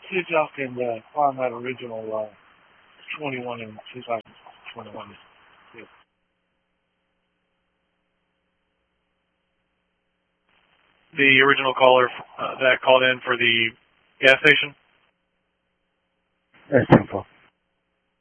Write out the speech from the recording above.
see if y'all can find that original 21 and 2021. Yeah. The original caller that called in for the gas station? That's simple.